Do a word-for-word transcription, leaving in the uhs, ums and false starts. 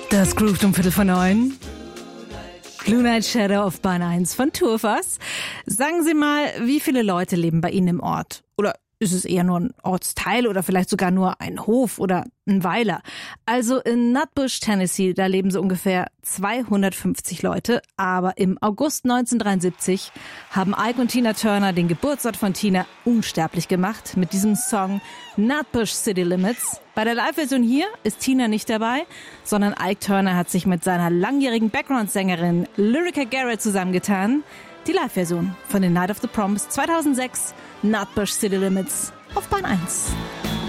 Das Groove um Viertel vor neun. Blue Night Shadow auf Bahn eins von Turfas. Sagen Sie mal, wie viele Leute leben bei Ihnen im Ort? Oder ist es eher nur ein Ortsteil oder vielleicht sogar nur ein Hof oder ein Weiler? Also in Nutbush, Tennessee, da leben so ungefähr zweihundertfünfzig Leute. Aber im August neunzehnhundertdreiundsiebzig haben Ike und Tina Turner den Geburtsort von Tina unsterblich gemacht mit diesem Song Nutbush City Limits. Bei der Live-Version hier ist Tina nicht dabei, sondern Ike Turner hat sich mit seiner langjährigen Background-Sängerin Lyrica Garrett zusammengetan. Die Live-Version von The Night of the Proms zweitausendsechs, Nutbush City Limits auf Bahn eins.